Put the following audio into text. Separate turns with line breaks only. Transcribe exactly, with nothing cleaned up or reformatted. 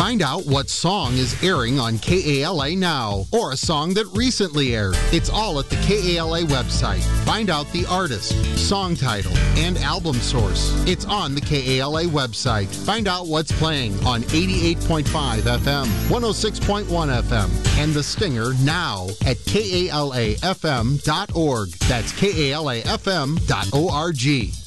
Find out what song is airing on K A L A now, or a song that recently aired. It's all at the K A L A website. Find out the artist, song title, and album source. It's on the K A L A website. Find out what's playing on eighty-eight point five F M, one oh six point one F M, and The Stinger now at K A L A F M dot org. That's K A L A F M dot org.